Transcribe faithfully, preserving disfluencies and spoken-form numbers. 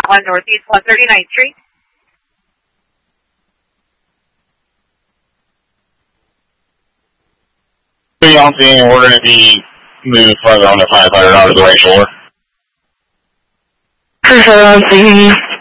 on Northeast one thirty-ninth Street. On scene, we're going to be moved further on the five hundred out of the right shoulder. On scene.